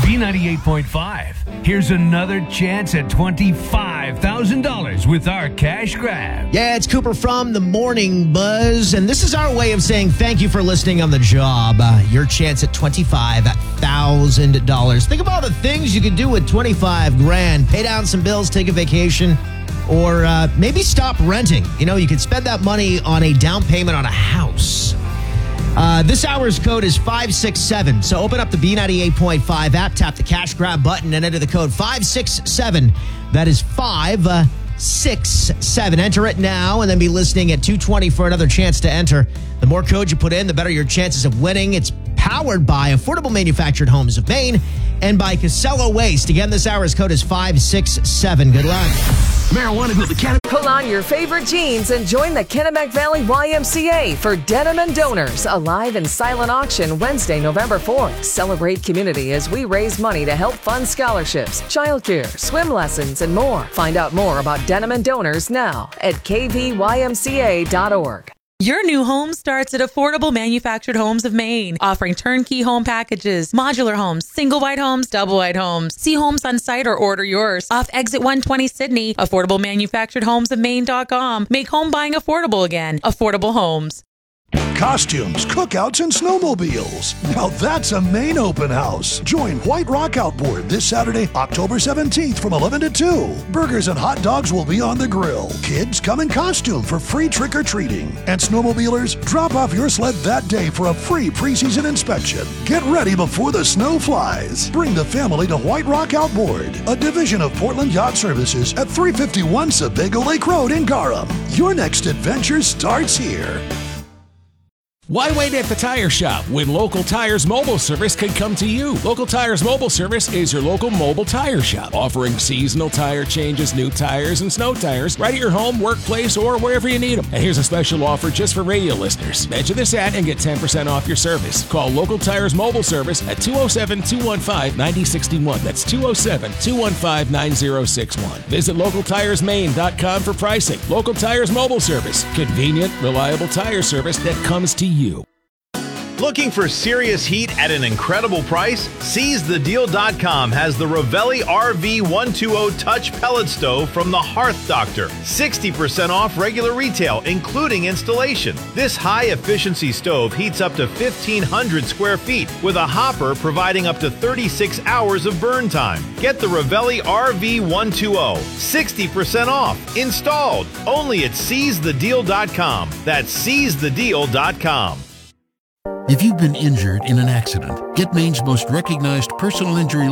B98.5. Here's another chance at $25,000 with our cash grab. Yeah, it's Cooper from The Morning Buzz, and this is our way of saying thank you for listening on the job. Your chance at $25,000. Think of all the things you could do with 25 grand. Pay down some bills, take a vacation, or maybe stop renting. You know, you could spend that money on a down payment on a house. This hour's code is 567. So open up the B98.5 app, tap the cash grab button, and enter the code 567. That is 567. Enter it now, and then be listening at 2:20 for another chance to enter. The more code you put in, the better your chances of winning. It's powered by Affordable Manufactured Homes of Maine and by Casella Waste. Again, this hour's code is 567. Good luck. Marijuana Group, the Kennebec. Pull on your favorite jeans and join the Kennebec Valley YMCA for Denim and Donors, a live and silent auction Wednesday, November 4th. Celebrate community as we raise money to help fund scholarships, childcare, swim lessons, and more. Find out more about Denim and Donors now at kvymca.org. Your new home starts at Affordable Manufactured Homes of Maine, offering turnkey home packages, modular homes, single wide homes, double wide homes. See homes on site or order yours. Off exit 120 Sydney, AffordableManufacturedHomesofMaine.com. Make home buying affordable again. Affordable Homes. Costumes, cookouts, and snowmobiles. Now that's a Maine open house. Join White Rock Outboard this Saturday, October 17th from 11 to 2. Burgers and hot dogs will be on the grill. Kids come in costume for free trick-or-treating. And snowmobilers, drop off your sled that day for a free preseason inspection. Get ready before the snow flies. Bring the family to White Rock Outboard, a division of Portland Yacht Services at 351 Sebago Lake Road in Garham. Your next adventure starts here. Why wait at the tire shop when Local Tires Mobile Service can come to you? Local Tires Mobile Service is your local mobile tire shop, offering seasonal tire changes, new tires, and snow tires right at your home, workplace, or wherever you need them. And here's a special offer just for radio listeners. Mention this ad and get 10% off your service. Call Local Tires Mobile Service at 207-215-9061. That's 207-215-9061. Visit LocalTiresMaine.com for pricing. Local Tires Mobile Service. Convenient, reliable tire service that comes to you. Looking for serious heat at an incredible price? SeizeTheDeal.com has the Ravelli RV120 Touch Pellet Stove from the Hearth Doctor. 60% off regular retail, including installation. This high-efficiency stove heats up to 1,500 square feet with a hopper providing up to 36 hours of burn time. Get the Ravelli RV120. 60% off. Installed. Only at SeizeTheDeal.com. That's SeizeTheDeal.com. If you've been injured in an accident, get Maine's most recognized personal injury